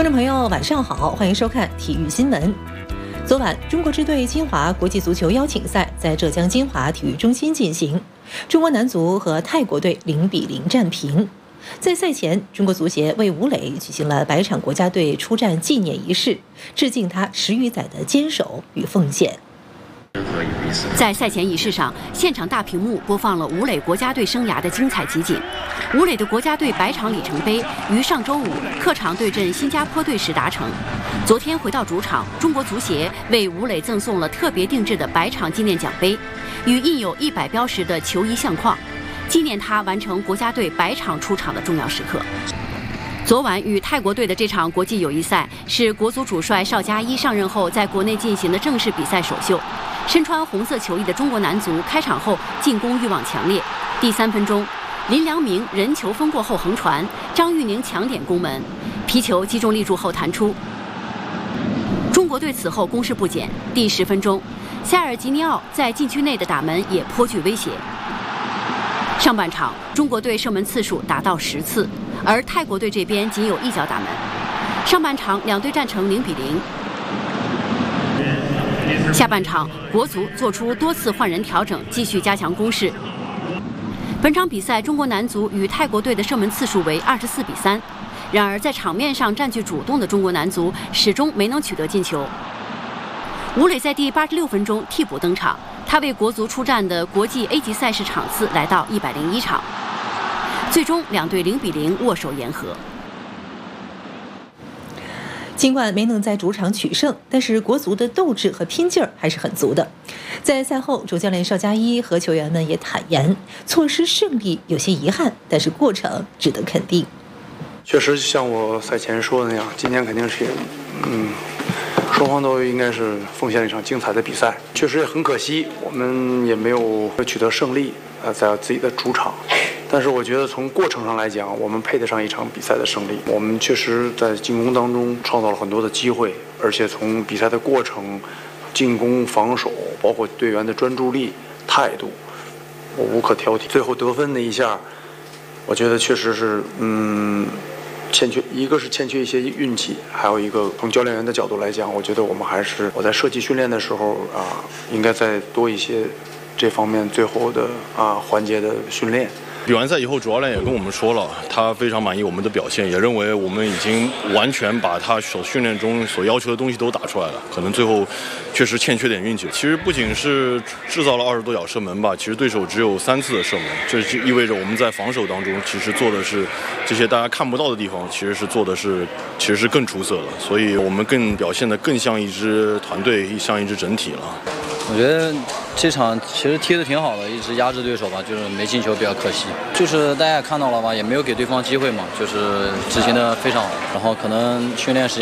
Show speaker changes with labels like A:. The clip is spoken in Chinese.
A: 观众朋友，晚上好，欢迎收看体育新闻。昨晚，中国支队金华国际足球邀请赛在浙江金华体育中心进行，中国男足和泰国队0-0战平。在赛前，中国足协为吴磊举行了百场国家队出战纪念仪式，致敬他10余载的坚守与奉献。
B: 在赛前仪式上，现场大屏幕播放了吴磊国家队生涯的精彩集锦。吴磊的国家队100场里程碑于上周五客场对阵新加坡队时达成。昨天回到主场，中国足协为吴磊赠送了特别定制的100场纪念奖杯，与印有100标识的球衣相框，纪念他完成国家队100场出场的重要时刻。昨晚与泰国队的这场国际友谊赛是国足主帅邵佳一上任后在国内进行的正式比赛首秀。身穿红色球衣的中国男足开场后进攻欲望强烈，第3分钟，林良铭人球封过后横传，张玉宁抢点攻门，皮球击中立柱后弹出。中国队此后攻势不减，第10分钟，塞尔吉尼奥在禁区内的打门也颇具威胁。上半场，中国队射门次数达到10次，而泰国队这边仅有1脚打门。上半场两队战成0-0。下半场，国足做出多次换人调整，继续加强攻势。本场比赛，中国男足与泰国队的射门次数为24-3，然而在场面上占据主动的中国男足始终没能取得进球。吴磊在第86分钟替补登场，他为国足出战的国际 A 级赛事场次来到101场。最终两队0-0握手言和。
A: 尽管没能在主场取胜，但是国足的斗志和拼劲儿还是很足的。在赛后，主教练邵佳一和球员们也坦言，错失胜利有些遗憾，但是过程值得肯定。
C: 确实像我赛前说的那样，今天肯定是双方都应该是奉献了一场精彩的比赛。确实也很可惜，我们也没有取得胜利，在自己的主场。但是我觉得从过程上来讲，我们配得上一场比赛的胜利。我们确实在进攻当中创造了很多的机会，而且从比赛的过程、进攻、防守，包括队员的专注力、态度，我无可挑剔。最后得分那一下，我觉得确实是一个是欠缺一些运气，还有一个从教练员的角度来讲，我觉得我在设计训练的时候应该再多一些这方面最后的环节的训练。
D: 比完赛以后，主教练也跟我们说了，他非常满意我们的表现，也认为我们已经完全把他所训练中所要求的东西都打出来了。可能最后确实欠缺点运气。其实不仅是制造了20多脚射门吧，其实对手只有3次的射门，这就意味着我们在防守当中其实做的是这些大家看不到的地方，其实是更出色的。所以我们表现得更像一支团队，像一支整体了。
E: 我觉得这场其实踢得挺好的，一直压制对手吧，就是没进球比较可惜。就是大家也看到了吧，也没有给对方机会嘛，就是执行得非常好。然后可能训练时间